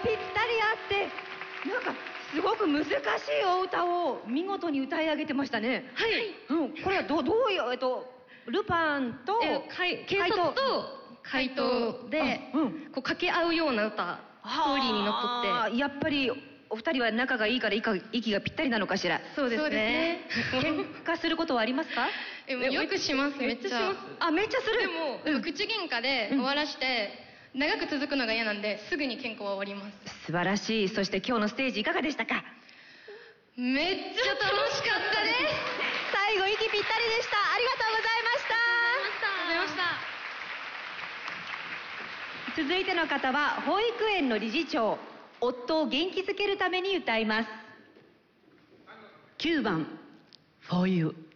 ぴったりあって、なんかすごく難しいお歌を見事に歌い上げてましたね。 はい。 これはどういうルパンと警察と怪盗でこう掛け合うような歌、ストーリーにのっとって。 やっぱりお二人は仲がいいから息がぴったりなのかしら。 そうですね。 喧嘩することはありますか？ よくします。めっちゃします。 あ、めっちゃする。 でも口喧嘩で終わらして長く続くのが嫌なんですぐに喧嘩は終わります。 素晴らしい。そして今日のステージいかがでしたか？ めっちゃ楽しかったです。 最後息ぴったりでした。ありがとうございました。 ありがとうございました。 続いての方は保育園の理事長、夫を元気づけるために歌います。9番 For You。